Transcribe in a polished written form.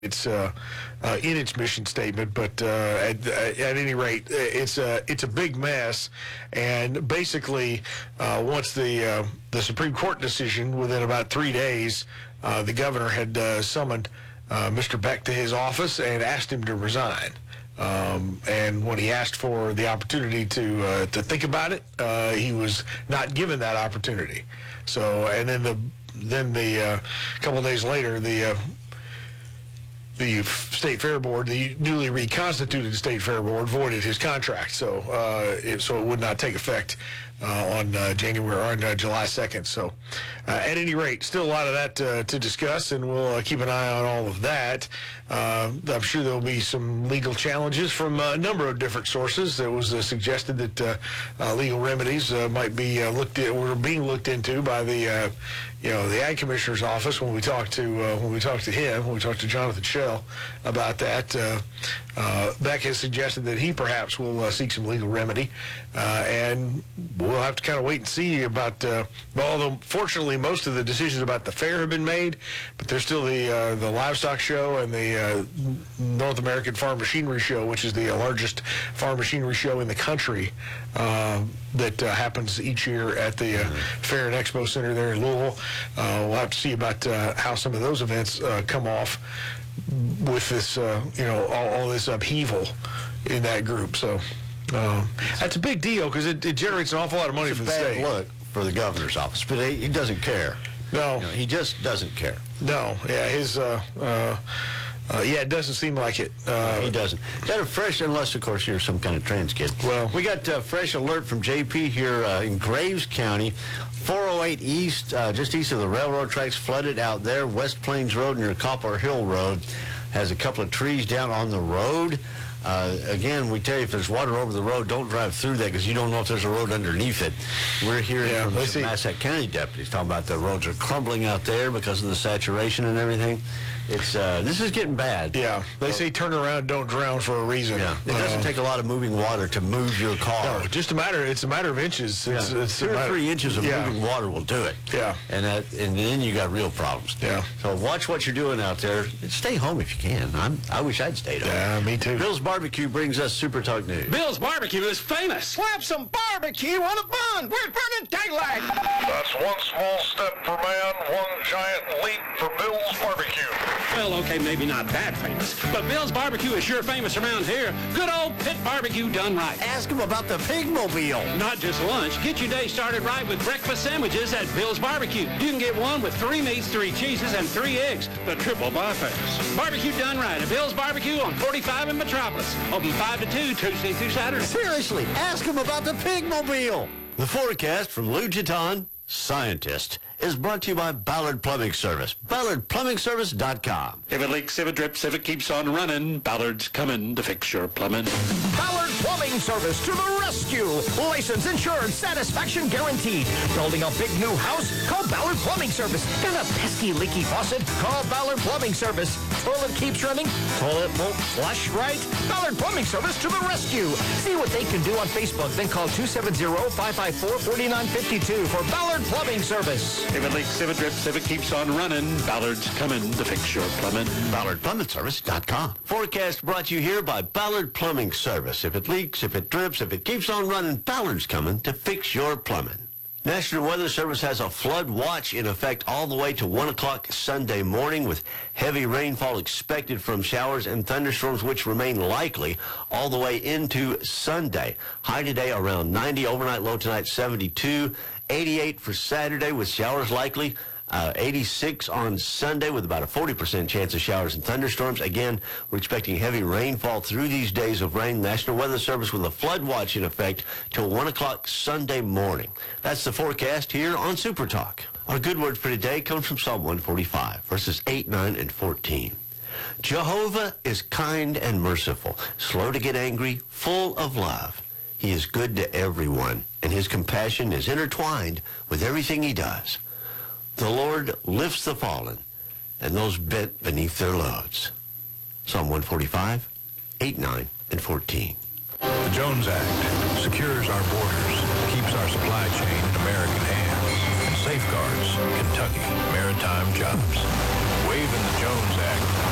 It's in its mission statement, but at any rate, it's a big mess. And basically, once the Supreme Court decision, within about 3 days, the governor had summoned Mr. Beck to his office and asked him to resign. And when he asked for the opportunity to think about it, he was not given that opportunity. So, and then the couple of days later, the State Fair Board, the newly reconstituted State Fair Board, voided his contract, so it would not take effect on July 2nd. So, at any rate, still a lot of that to discuss, and we'll keep an eye on all of that. I'm sure there'll be some legal challenges from a number of different sources. It was suggested that legal remedies might be being looked into by the Ag Commissioner's office when we talked to Jonathan Schell about that. Beck has suggested that he perhaps will seek some legal remedy, and we'll have to kind of wait and see about. Although fortunately most of the decisions about the fair have been made, but there's still the livestock show and the North American Farm Machinery Show, which is the largest farm machinery show in the country, that happens each year at the Fair and Expo Center there in Louisville. We'll have to see about how some of those events come off with this, all this upheaval in that group. So that's a big deal because it generates an awful lot of money for the state. It's a bad look for the governor's office, but he doesn't care. No. He just doesn't care. No. Yeah, it doesn't seem like it. He doesn't. Got a fresh, unless, of course, you're some kind of trans kid. Well, we got a fresh alert from JP here in Graves County. 408 East, just east of the railroad tracks, flooded out there. West Plains Road near Copper Hill Road has a couple of trees down on the road. Again, we tell you, if there's water over the road, don't drive through that because you don't know if there's a road underneath it. We're hearing from some Massac County deputies talking about the roads are crumbling out there because of the saturation and everything. It's this is getting bad. Yeah, they say turn around, don't drown for a reason. Yeah, it doesn't take a lot of moving water to move your car. No, it's a matter of inches. Yeah. It's 2 or 3 inches of moving water will do it. Yeah, and then you got real problems. Yeah. So watch what you're doing out there. Stay home if you can. I wish I'd stayed home. Yeah, me too. Bill's Barbecue brings us Super Talk News. Bill's Barbecue is famous. Slap some barbecue on a bun. We're burning daylight. That's one small step for man, one giant leap for Bill's Barbecue. Well, okay, maybe not that famous, but Bill's Barbecue is sure famous around here. Good old pit barbecue done right. Ask him about the Pigmobile. Not just lunch. Get your day started right with breakfast sandwiches at Bill's Barbecue. You can get one with 3 meats, 3 cheeses, and 3 eggs. The triple bypass. Barbecue done right at Bill's Barbecue on 45 in Metropolis. Open 5 to 2, Tuesday through Saturday. Seriously, ask him about the Pigmobile. The forecast from Lou Giton, scientist, is brought to you by Ballard Plumbing Service. BallardPlumbingService.com. If it leaks, if it drips, if it keeps on running, Ballard's coming to fix your plumbing. Ballard Plumbing Service to the rescue. License, insurance, satisfaction guaranteed. Building a big new house? Call Ballard Plumbing Service. Got a pesky leaky faucet? Call Ballard Plumbing Service. Toilet keeps running? Toilet won't flush right? Ballard Plumbing Service to the rescue. See what they can do on Facebook. Then call 270-554-4952 for Ballard Plumbing Service. If it leaks, if it drips, if it keeps on running, Ballard's coming to fix your plumbing. BallardPlumbingService.com. Forecast brought to you here by Ballard Plumbing Service. If it leaks, if it drips, if it keeps on running, Ballard's coming to fix your plumbing. National Weather Service has a flood watch in effect all the way to 1 o'clock Sunday morning, with heavy rainfall expected from showers and thunderstorms, which remain likely all the way into Sunday. High today around 90, overnight low tonight 72, 88 for Saturday with showers likely. 86 on Sunday with about a 40% chance of showers and thunderstorms. Again, we're expecting heavy rainfall through these days of rain. National Weather Service with a flood watch in effect till 1 o'clock Sunday morning. That's the forecast here on Super Talk. Our good word for today comes from Psalm 145, verses 8, 9, and 14. Jehovah is kind and merciful, slow to get angry, full of love. He is good to everyone, and his compassion is intertwined with everything he does. The Lord lifts the fallen and those bent beneath their loads. Psalm 145, 8, 9, and 14. The Jones Act secures our borders, keeps our supply chain in American hands, and safeguards Kentucky maritime jobs. Waving the Jones Act